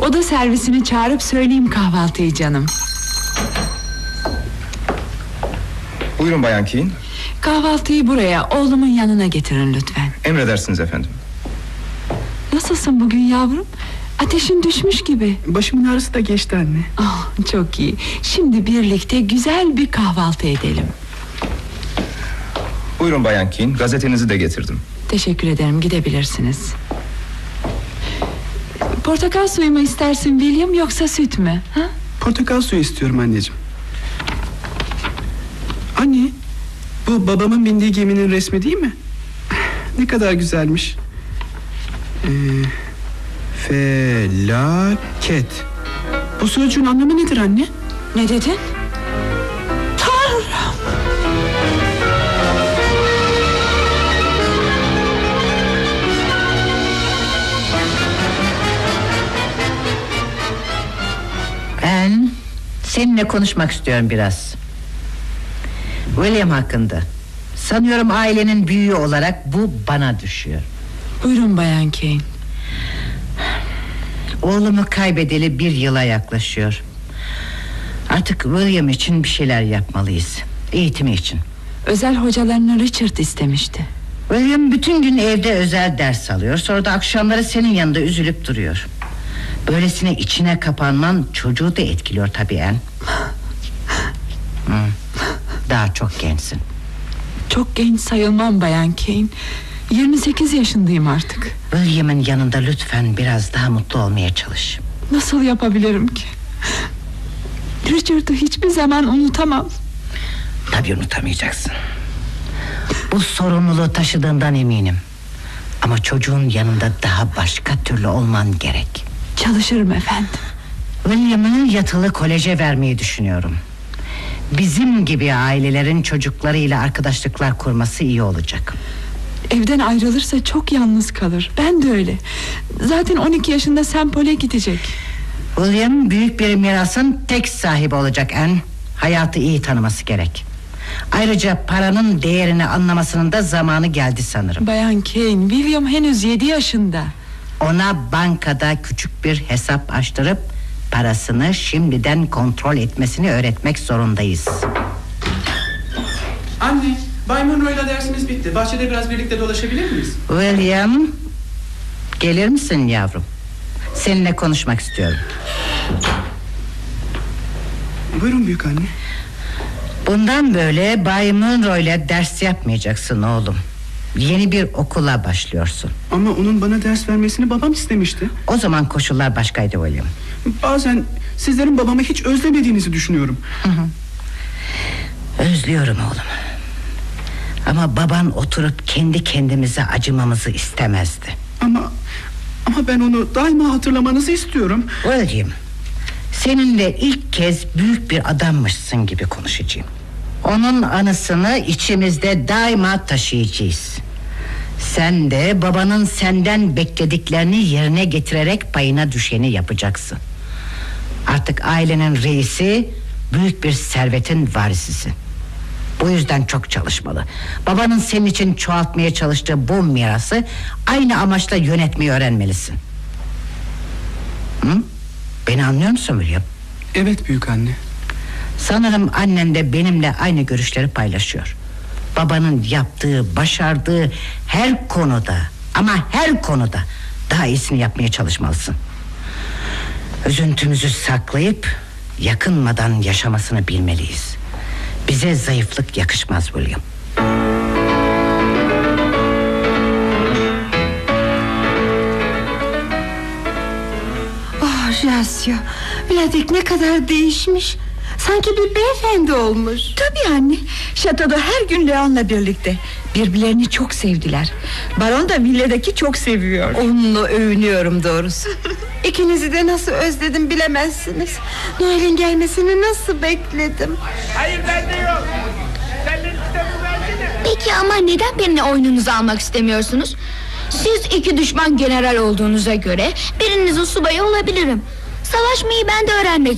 Oda servisini çağırıp söyleyeyim kahvaltıyı canım. Buyurun Bayan Keane. Kahvaltıyı buraya, oğlumun yanına getirin lütfen. Emredersiniz efendim. Nasılsın bugün yavrum? Ateşin düşmüş gibi. Başımın ağrısı da geçti anne. Oh, çok iyi. Şimdi birlikte güzel bir kahvaltı edelim. Buyurun Bayan Keane, gazetenizi de getirdim. Teşekkür ederim, gidebilirsiniz. Portakal suyu mu istersin William, yoksa süt mü? Ha? Portakal suyu istiyorum anneciğim. Anne, bu babamın bindiği geminin resmi değil mi? Ne kadar güzelmiş. Felaket. Bu sözcüğün anlamı nedir anne? Ne dedin? Tanrım! Ben seninle konuşmak istiyorum biraz. William hakkında. Sanıyorum ailenin büyüğü olarak bu bana düşüyor. Buyurun Bayan Keane. Oğlumu kaybedeli 1 yıla yaklaşıyor. Artık William için bir şeyler yapmalıyız. Eğitimi için. Özel hocalarını Richard istemişti. William bütün gün evde özel ders alıyor. Sonra da akşamları senin yanında üzülüp duruyor. Böylesine içine kapanman çocuğu da etkiliyor tabii en. Daha çok gençsin. Çok genç sayılmam Bayan Keane. 28 yaşındayım artık. William'ın yanında lütfen biraz daha mutlu olmaya çalış. Nasıl yapabilirim ki? Richard'ı hiçbir zaman unutamam. Tabii unutamayacaksın. Bu sorumluluğu taşıdığından eminim. Ama çocuğun yanında daha başka türlü olman gerek. Çalışırım efendim. William'ı yatılı koleje vermeyi düşünüyorum. Bizim gibi ailelerin çocuklarıyla arkadaşlıklar kurması iyi olacak. Evden ayrılırsa çok yalnız kalır. Ben de öyle. Zaten 12 yaşında St. Paul'e gidecek. William büyük bir mirasın tek sahibi olacak en. Hayatı iyi tanıması gerek. Ayrıca paranın değerini anlamasının da zamanı geldi sanırım. Bayan Keane, William henüz 7 yaşında. Ona bankada küçük bir hesap açtırıp parasını şimdiden kontrol etmesini öğretmek zorundayız. Anne, Bay Monroe'yla dersimiz bitti. Bahçede biraz birlikte dolaşabilir miyiz? William, gelir misin yavrum? Seninle konuşmak istiyorum. Buyurun büyük anne. Bundan böyle Bay Monroe'yla ders yapmayacaksın oğlum. Yeni bir okula başlıyorsun. Ama onun bana ders vermesini babam istemişti. O zaman koşullar başkaydı William. Bazen sizlerin babamı hiç özlemediğinizi düşünüyorum. Özlüyorum oğlum. Ama baban oturup kendi kendimize acımamızı istemezdi. Ama ben onu daima hatırlamanızı istiyorum. William, seninle ilk kez büyük bir adammışsın gibi konuşacağım. Onun anısını içimizde daima taşıyacağız. Sen de babanın senden beklediklerini yerine getirerek payına düşeni yapacaksın. Artık ailenin reisi, büyük bir servetin varisisin. Bu yüzden çok çalışmalı. Babanın senin için çoğaltmaya çalıştığı bu mirası aynı amaçla yönetmeyi öğrenmelisin. Beni anlıyor musun William? Evet büyük anne. Sanırım annen de benimle aynı görüşleri paylaşıyor. Babanın yaptığı, başardığı her konuda, ama her konuda daha iyisini yapmaya çalışmalısın. Üzüntümüzü saklayıp yakınmadan yaşamasını bilmeliyiz. Bize zayıflık yakışmaz William. Jasya, Vladik ne kadar değişmiş. Sanki bir beyefendi olmuş. Tabii anne, şatoda her gün Leon'la birlikte. Birbirlerini çok sevdiler. Baron da villadaki çok seviyor. Onunla övünüyorum doğrusu. İkinizi de nasıl özledim bilemezsiniz. Noel'in gelmesini nasıl bekledim. Hayır, bende yok. Sen benim kitabımı versene. Peki ama neden benimle oyununuzu almak istemiyorsunuz? Siz 2 düşman general olduğunuza göre birinizin subayı olabilirim. Savaşmayı ben de öğrenmek